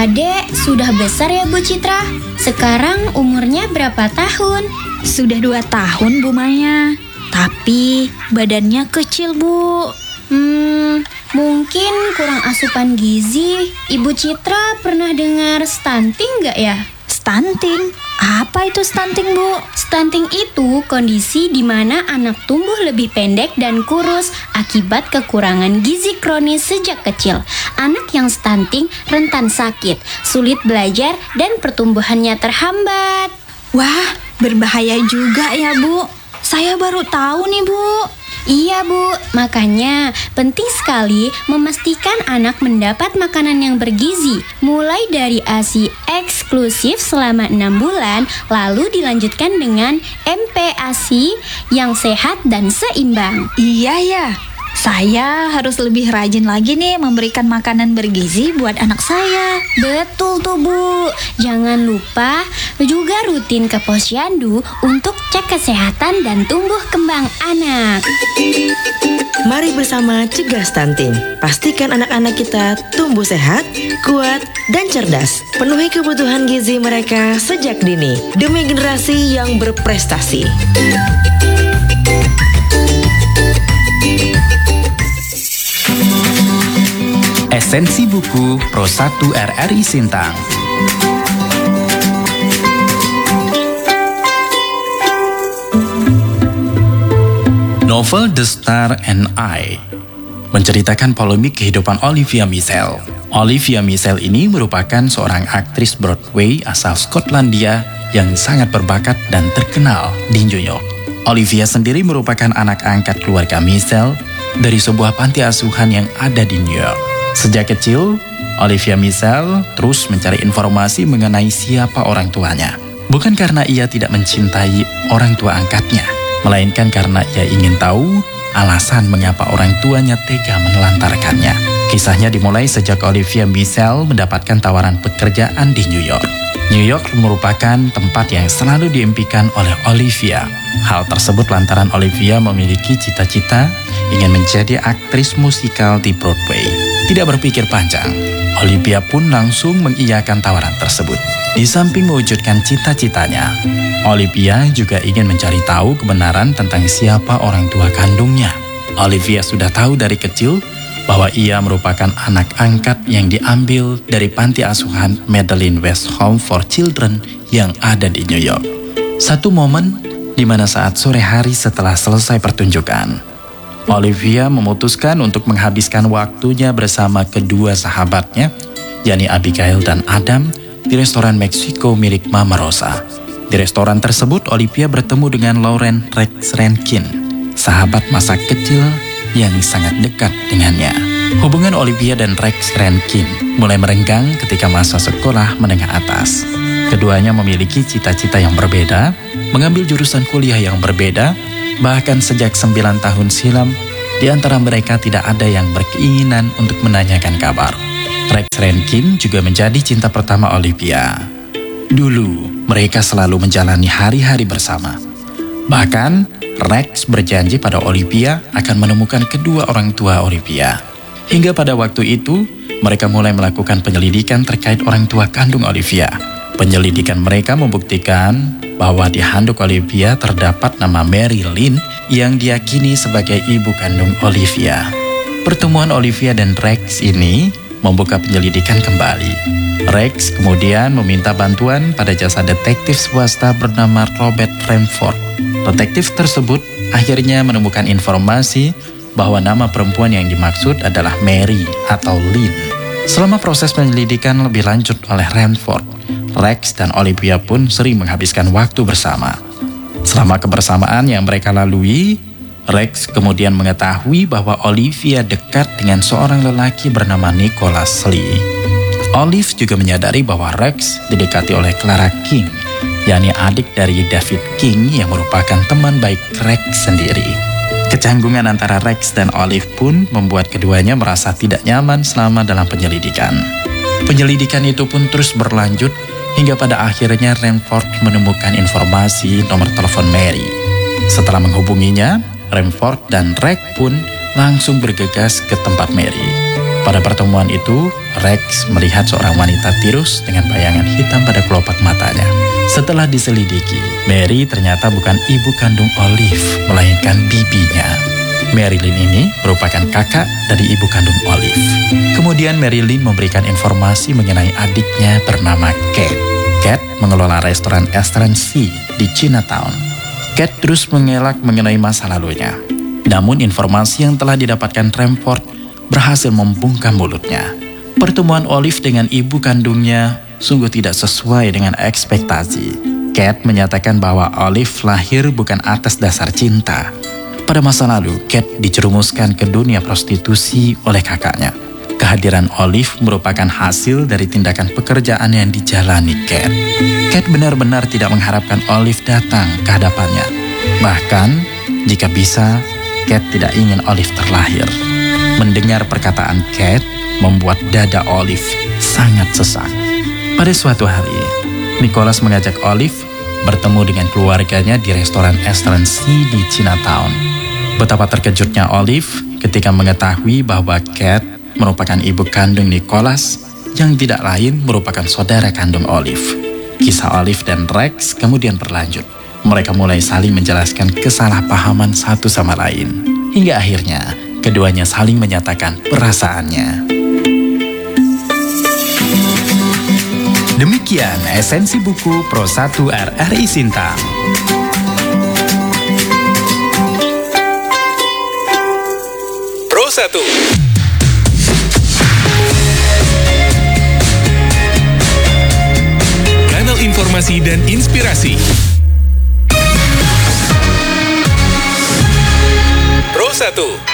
Adek sudah besar ya Bu Citra? Sekarang umurnya berapa tahun? Sudah 2 tahun Bu Maya. Tapi badannya kecil Bu. Mungkin kurang asupan gizi. Ibu Citra pernah dengar stunting nggak ya? Stunting? Apa itu stunting Bu? Stunting itu kondisi di mana anak tumbuh lebih pendek dan kurus akibat kekurangan gizi kronis sejak kecil. Anak yang stunting rentan sakit, sulit belajar, dan pertumbuhannya terhambat. Wah, berbahaya juga ya Bu. Saya baru tahu nih Bu. Iya Bu, makanya penting sekali memastikan anak mendapat makanan yang bergizi. Mulai dari ASI eksklusif selama 6 bulan, lalu dilanjutkan dengan MPASI yang sehat dan seimbang. Iya ya, saya harus lebih rajin lagi nih memberikan makanan bergizi buat anak saya. Betul tuh Bu, jangan lupa juga rutin ke posyandu untuk cek kesehatan dan tumbuh kembang anak. Mari bersama cegah stunting. Pastikan anak-anak kita tumbuh sehat, kuat, dan cerdas. Penuhi kebutuhan gizi mereka sejak dini demi generasi yang berprestasi. Esensi buku Pro 1 RRI Sintang. Novel The Star and I menceritakan polemik kehidupan Olivia Measles. Olivia Measles ini merupakan seorang aktris Broadway asal Skotlandia yang sangat berbakat dan terkenal di New York. Olivia sendiri merupakan anak angkat keluarga Measles dari sebuah panti asuhan yang ada di New York. Sejak kecil, Olivia Measles terus mencari informasi mengenai siapa orang tuanya. Bukan karena ia tidak mencintai orang tua angkatnya, melainkan karena ia ingin tahu alasan mengapa orang tuanya tega menelantarkannya. Kisahnya dimulai sejak Olivia Measles mendapatkan tawaran pekerjaan di New York. New York merupakan tempat yang selalu diimpikan oleh Olivia. Hal tersebut lantaran Olivia memiliki cita-cita ingin menjadi aktris musikal di Broadway. Tidak berpikir panjang, Olivia pun langsung mengiyakan tawaran tersebut. Di samping mewujudkan cita-citanya, Olivia juga ingin mencari tahu kebenaran tentang siapa orang tua kandungnya. Olivia sudah tahu dari kecil bahwa ia merupakan anak angkat yang diambil dari panti asuhan Madeline West Home for Children yang ada di New York. Satu momen di mana saat sore hari setelah selesai pertunjukan, Olivia memutuskan untuk menghabiskan waktunya bersama kedua sahabatnya, yakni Abigail dan Adam, di restoran Meksiko milik Mama Rosa. Di restoran tersebut, Olivia bertemu dengan Lauren Rex Rankin, sahabat masa kecil yang sangat dekat dengannya. Hubungan Olivia dan Rex Rankin mulai merenggang ketika masa sekolah menengah atas. Keduanya memiliki cita-cita yang berbeda, mengambil jurusan kuliah yang berbeda, bahkan sejak 9 tahun silam, di antara mereka tidak ada yang berkeinginan untuk menanyakan kabar. Rex Rankin juga menjadi cinta pertama Olivia. Dulu, mereka selalu menjalani hari-hari bersama. Bahkan, Rex berjanji pada Olivia akan menemukan kedua orang tua Olivia. Hingga pada waktu itu, mereka mulai melakukan penyelidikan terkait orang tua kandung Olivia. Penyelidikan mereka membuktikan bahwa di handuk Olivia terdapat nama Mary Lynn yang diyakini sebagai ibu kandung Olivia. Pertemuan Olivia dan Rex ini membuka penyelidikan kembali. Rex kemudian meminta bantuan pada jasa detektif swasta bernama Robert Renford. Detektif tersebut akhirnya menemukan informasi bahwa nama perempuan yang dimaksud adalah Mary atau Lynn. Selama proses penyelidikan lebih lanjut oleh Renford, Rex dan Olivia pun sering menghabiskan waktu bersama. Selama kebersamaan yang mereka lalui, Rex kemudian mengetahui bahwa Olivia dekat dengan seorang lelaki bernama Nicholas Lee. Olive juga menyadari bahwa Rex didekati oleh Clara King, yakni adik dari David King yang merupakan teman baik Rex sendiri. Kecanggungan antara Rex dan Olive pun membuat keduanya merasa tidak nyaman selama dalam penyelidikan. Penyelidikan itu pun terus berlanjut hingga pada akhirnya Renford menemukan informasi nomor telepon Mary. Setelah menghubunginya, Renford dan Rex pun langsung bergegas ke tempat Mary. Pada pertemuan itu, Rex melihat seorang wanita tirus dengan bayangan hitam pada kelopak matanya. Setelah diselidiki, Mary ternyata bukan ibu kandung Olive, melainkan bibinya. Marilyn ini merupakan kakak dari ibu kandung Olive. Kemudian Marilyn memberikan informasi mengenai adiknya bernama Kate. Kate mengelola restoran Excellency di Chinatown. Kate terus mengelak mengenai masa lalunya. Namun informasi yang telah didapatkan Remford berhasil membungkam mulutnya. Pertemuan Olive dengan ibu kandungnya sungguh tidak sesuai dengan ekspektasi. Kate menyatakan bahwa Olive lahir bukan atas dasar cinta. Pada masa lalu, Kate dicerumuskan ke dunia prostitusi oleh kakaknya. Kehadiran Olive merupakan hasil dari tindakan pekerjaan yang dijalani Kate. Kate benar-benar tidak mengharapkan Olive datang ke hadapannya. Bahkan, jika bisa, Kate tidak ingin Olive terlahir. Mendengar perkataan Kate membuat dada Olive sangat sesak. Pada suatu hari, Nicholas mengajak Olive bertemu dengan keluarganya di restoran Excellency di Chinatown. Betapa terkejutnya Olive ketika mengetahui bahwa Kate merupakan ibu kandung Nicholas yang tidak lain merupakan saudara kandung Olive. Kisah Olive dan Rex kemudian berlanjut. Mereka mulai saling menjelaskan kesalahpahaman satu sama lain. Hingga akhirnya keduanya saling menyatakan perasaannya. Demikian esensi buku Pro 1 RRI Sintang. Pro 1. Kanal informasi dan inspirasi. Pro 1.